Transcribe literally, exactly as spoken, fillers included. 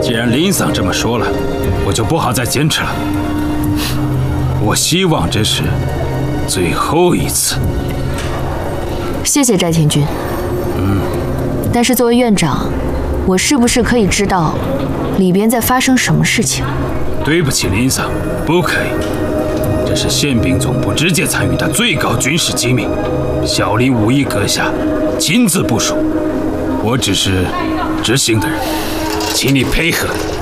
既然林桑这么说了，我就不好再坚持了。我希望这是最后一次。 谢谢翟天君。 嗯。 但是作为院长，我是不是可以知道里边在发生什么事情？ 对不起，林桑，不可以。这是宪兵总部直接参与的最高军事机密，小李武艺阁下亲自部署，我只是执行的人，请你配合。